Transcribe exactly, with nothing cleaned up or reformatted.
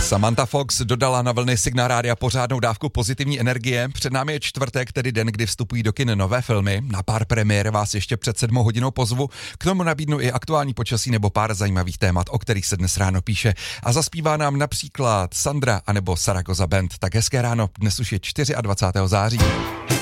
Samantha Fox dodala na vlny Signál Rádia pořádnou dávku pozitivní energie. Před námi je čtvrtek, tedy den, kdy vstupují do kin nové filmy. Na pár premiér vás ještě před sedmou hodinou pozvu. K tomu nabídnu i aktuální počasí nebo pár zajímavých témat, o kterých se dnes ráno píše. A zaspívá nám například Sandra anebo Saragoza Band. Tak hezké ráno, dnes už je dvacátého čtvrtého září.